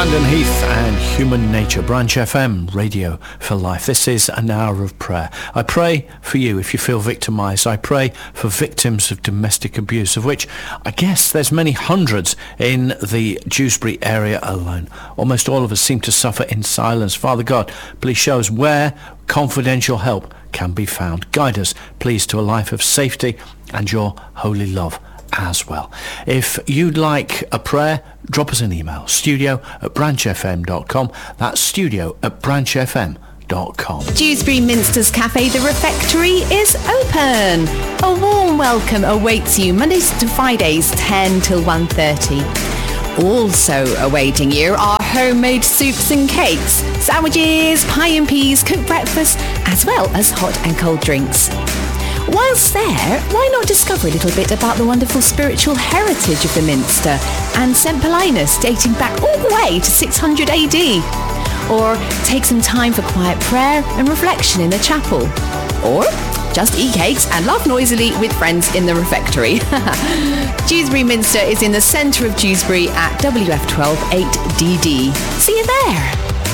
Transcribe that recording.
Brandon Heath and Human Nature, Branch FM, Radio for Life. This is an hour of prayer. I pray for you if you feel victimised. I pray for victims of domestic abuse, of which I guess there's many hundreds in the Dewsbury area alone. Almost all of us seem to suffer in silence. Father God, please show us where confidential help can be found. Guide us, please, to a life of safety and your holy love as well. If you'd like a prayer, drop us an email, studio@branchfm.com. That's studio@branchfm.com. Dewsbury Minster's Cafe, The Refectory, is open. A warm welcome awaits you Mondays to Fridays, 10 till 1:30. Also awaiting you are homemade soups and cakes, sandwiches, pie and peas, cooked breakfast, as well as hot and cold drinks. Whilst there, why not discover a little bit about the wonderful spiritual heritage of the Minster and St. Paulinus dating back all the way to 600 AD? Or take some time for quiet prayer and reflection in the chapel? Or just eat cakes and laugh noisily with friends in the refectory. Dewsbury Minster is in the centre of Dewsbury at WF12 8DD. See you there!